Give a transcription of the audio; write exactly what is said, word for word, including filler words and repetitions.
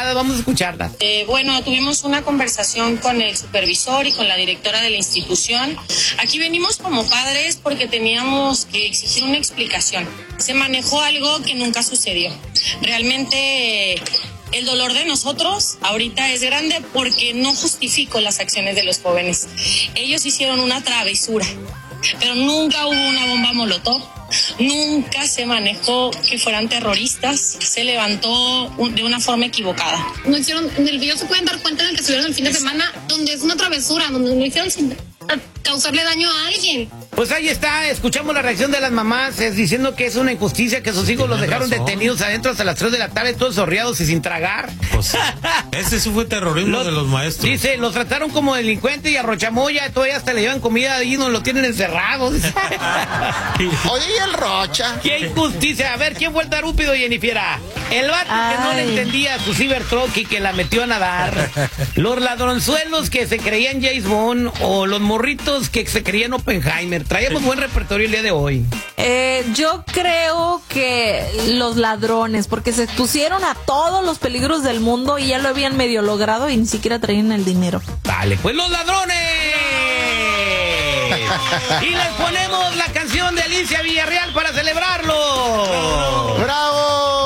enojadas, vamos a escucharlas. Eh, bueno, tuvimos una conversación con el supervisor y con la directora de la institución. Aquí venimos como padres porque teníamos que exigir una explicación. Se manejó algo que nunca sucedió. Realmente... El dolor de nosotros ahorita es grande porque no justifico las acciones de los jóvenes. Ellos hicieron una travesura, pero nunca hubo una bomba molotov, nunca se manejó que fueran terroristas, se levantó un, de una forma equivocada. No hicieron, en el video se pueden dar cuenta de que estuvieron el fin de semana, donde es una travesura, donde no hicieron sin causarle daño a alguien. Pues ahí está, escuchamos la reacción de las mamás es, diciendo que es una injusticia que sus hijos los dejaron razón. detenidos adentro hasta las tres de la tarde, todos sorriados y sin tragar. Pues, ese sí fue terrorismo los, de los maestros. Dice, los trataron como delincuentes y a Rochamoya todavía hasta le llevan comida y no lo tienen encerrado. Oye, ¿y el Rocha? ¡Qué injusticia! A ver, ¿quién fue el tarúpido, Jennifiera? El vato Ay. que no le entendía a su Cybertruck y que la metió a nadar. Los ladronzuelos que se creían James Bond o los morritos que se creían Oppenheimer. Traíamos buen repertorio el día de hoy. Eh, yo creo que los ladrones, porque se expusieron a todos los peligros del mundo y ya lo habían medio logrado y ni siquiera traían el dinero. Vale, pues los ladrones. Y les ponemos la canción de Alicia Villarreal para celebrarlo. ¡Bravo!